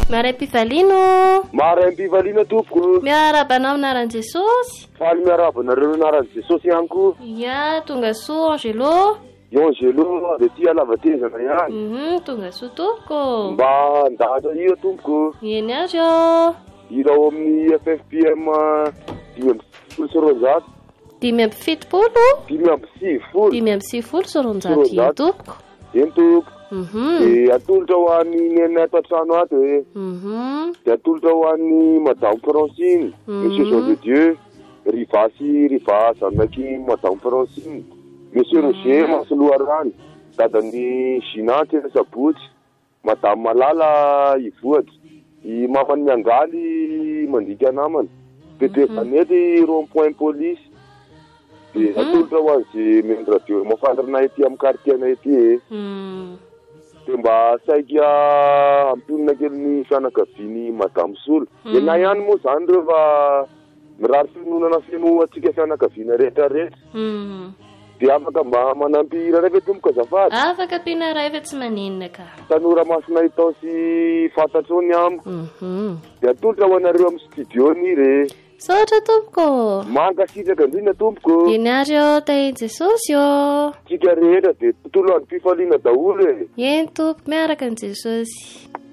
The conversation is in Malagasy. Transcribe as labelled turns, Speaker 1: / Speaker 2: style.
Speaker 1: Maram-pivalino.
Speaker 2: Maram-pivalino tompoko.
Speaker 1: Miarabanao anaran'i Jesosy.
Speaker 2: Faly miarabanareo anaran'i Jesosy ihany koa.
Speaker 1: Ia, tonga soa Angelo.
Speaker 2: Angelo avy aty Alavatezana ihany.
Speaker 1: Tonga soa tompoko.
Speaker 2: Mba andahatra io tompoko.
Speaker 1: Eny azy eo.
Speaker 2: Irao amin'ny FFPM 5 sy roanjato.
Speaker 1: 570.
Speaker 2: 5
Speaker 1: 570 sy roanjato io tompoko.
Speaker 2: Eny tompoko. Dia atolotra ho an'ny nenay ato an-trano ato e. Dia atolotra ho an'ny Madame Francine, Monsieur Jean de Dieu, Riva Zanaky Madame Francine, Monsieur Roger Masoloarany, dadan'ny Gina Tsena Sabotsy, Madame Malala Ivohatra, i mamany Miangaly mandika namana, Bebe Vanety rond-point police. Dia atolotra ho an'izay mendradio mafantarana ety amin'ny quartier-nay ety e. Dia mba saika ampionina kely ny fianakaviany Madame Sola. Dia na ihany moa izany rehefa mirary finoana feno antsika fianakaviana rehetrarehetra. Dia afaka mba manampy iray ve tomboka azafady?
Speaker 1: Afaka ampiana iray ve tsy maninona ka.
Speaker 2: Tanora masina itao sy fantatrony amiko. Dia atolotra ho anareo amin'ny studio ni re.
Speaker 1: Saotra tompoko.
Speaker 2: Mankasitraka indrindra tompoko.
Speaker 1: Eny ary eo tahin'i Jesosy eo.
Speaker 2: Tsika rehetra dia tontolo andro mpifaliana daholo e.
Speaker 1: Eny tompoko miaraka an'i Jesosy.